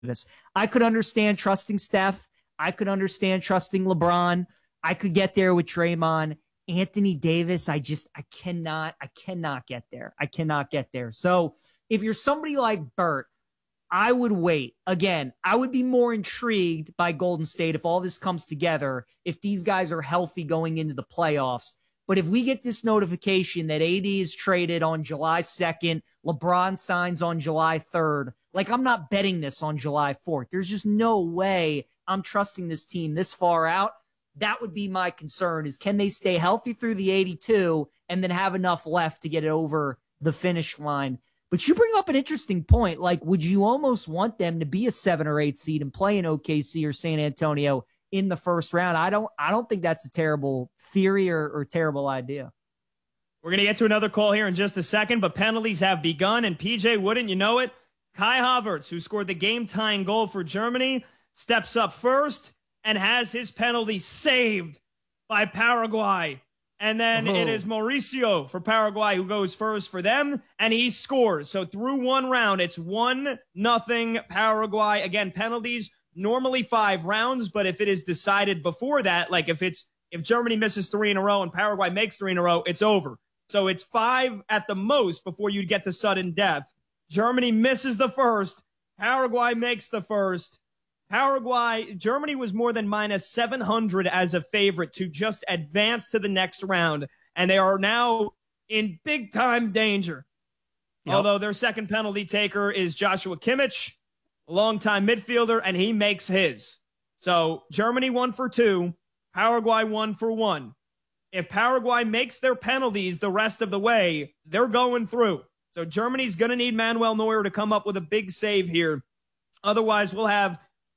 I could understand trusting Steph. I could understand trusting LeBron. I could get there with Draymond. Anthony Davis, I cannot get there. I cannot get there. So if you're somebody like Bert, I would wait. Again, I would be more intrigued by Golden State if all this comes together, if these guys are healthy going into the playoffs. But if we get this notification that AD is traded on July 2nd, LeBron signs on July 3rd, like I'm not betting this on July 4th. There's just no way I'm trusting this team this far out. That would be my concern, is can they stay healthy through the 82 and then have enough left to get it over the finish line? But you bring up an interesting point. Like, would you almost want them to be a 7 or 8 seed and play in OKC or San Antonio in the first round? I don't think that's a terrible theory or terrible idea. We're going to get to another call here in just a second, but penalties have begun. And PJ, wouldn't you know it? Kai Havertz, who scored the game-tying goal for Germany, steps up first and has his penalty saved by Paraguay. And then it is Mauricio for Paraguay who goes first for them, and he scores. So through one round, it's 1-0 Paraguay. Again, penalties, normally 5 rounds, but if it is decided before that, like if Germany misses 3 in a row and Paraguay makes 3 in a row, it's over. So it's 5 at the most before you get to sudden death. Germany misses the first. Paraguay makes the first. Germany was more than minus 700 as a favorite to just advance to the next round, and they are now in big-time danger. Yep. Although their second penalty taker is Joshua Kimmich, a longtime midfielder, and he makes his. So Germany 1 for 2, Paraguay 1 for 1. If Paraguay makes their penalties the rest of the way, they're going through. So Germany's going to need Manuel Neuer to come up with a big save here. Otherwise, we'll have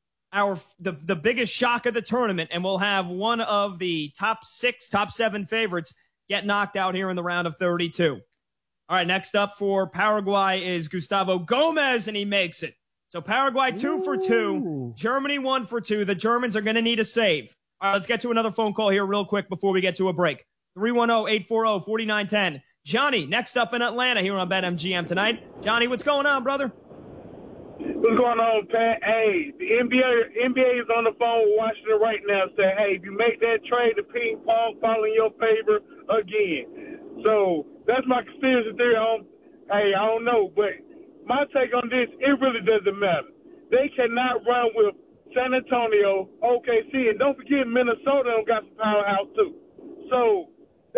the biggest shock of the tournament, and we'll have one of the top 6, top 7 favorites get knocked out here in the round of 32. All right, next up for Paraguay is Gustavo Gomez, and he makes it. So Paraguay 2 for 2, Germany 1 for 2. The Germans are going to need a save. All right, let's get to another phone call here real quick before we get to a break. 310-840-4910. Johnny, next up in Atlanta here on BetMGM tonight. Johnny, what's going on, brother? What's going on, Pat? Hey, the NBA is on the phone with Washington right now saying, hey, if you make that trade, the ping pong fall in your favor again. So that's my conspiracy theory. I don't know. But my take on this, it really doesn't matter. They cannot run with San Antonio, OKC, and don't forget Minnesota got some powerhouse too. So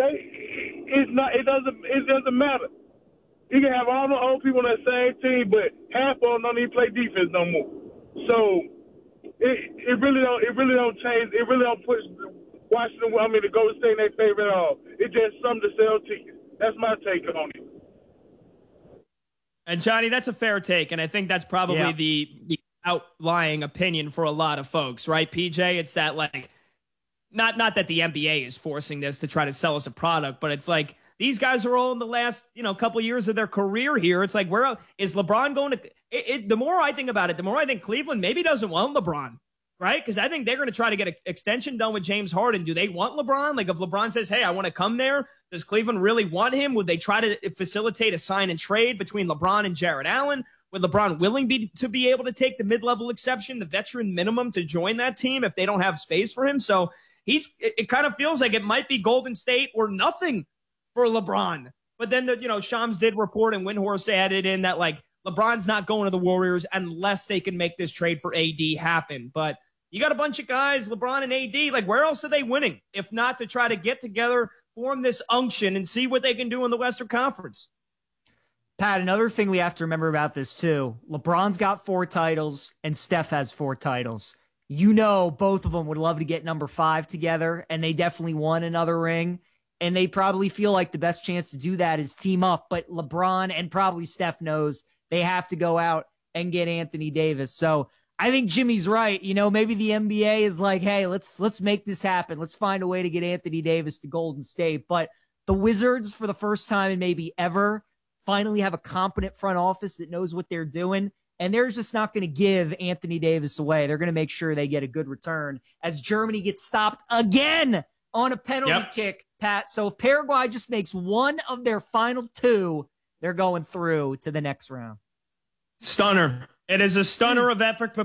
it doesn't matter. You can have all the old people on that same team, but half of them don't even play defense no more. So it really don't change. It really don't push Washington. The Golden State in their favor at all. It's just something to sell tickets. That's my take on it. And Johnny, that's a fair take, and I think that's probably the outlying opinion for a lot of folks, right? PJ, it's that like not that the NBA is forcing this to try to sell us a product, but it's like, these guys are all in the last, couple of years of their career here. It's like, where is LeBron going to? The more I think about it, the more I think Cleveland maybe doesn't want LeBron, right? Because I think they're going to try to get an extension done with James Harden. Do they want LeBron? Like, if LeBron says, hey, I want to come there, does Cleveland really want him? Would they try to facilitate a sign and trade between LeBron and Jared Allen? Would LeBron to be able to take the mid-level exception, the veteran minimum, to join that team if they don't have space for him? So it kind of feels like it might be Golden State or nothing for LeBron. But then Shams did report, and Windhorst added in that like LeBron's not going to the Warriors unless they can make this trade for AD happen. But you got a bunch of guys, LeBron and AD, like where else are they winning if not to try to get together, form this unction, and see what they can do in the Western Conference? Pat, another thing we have to remember about this too, LeBron's got 4 titles and Steph has 4 titles. Both of them would love to get number 5 together, and they definitely won another ring. And they probably feel like the best chance to do that is team up. But LeBron and probably Steph knows they have to go out and get Anthony Davis. So I think Jimmy's right. Maybe the NBA is like, hey, let's make this happen. Let's find a way to get Anthony Davis to Golden State. But the Wizards, for the first time in maybe ever, finally have a competent front office that knows what they're doing. And they're just not going to give Anthony Davis away. They're going to make sure they get a good return as Germany gets stopped again on a penalty kick, Pat. So if Paraguay just makes one of their final 2, they're going through to the next round. Stunner. It is a stunner of epic